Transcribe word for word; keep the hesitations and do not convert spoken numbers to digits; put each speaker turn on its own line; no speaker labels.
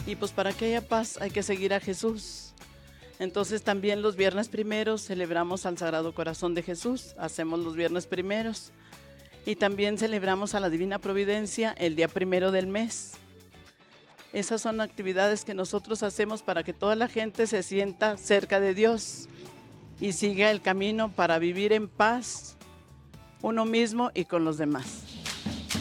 Y pues para que haya paz hay que seguir a Jesús. Entonces también los viernes primeros celebramos al Sagrado Corazón de Jesús, hacemos los viernes primeros. Y también celebramos a la Divina Providencia el día primero del mes. Esas son actividades que nosotros hacemos para que toda la gente se sienta cerca de Dios y siga el camino para vivir en paz uno mismo y con los demás.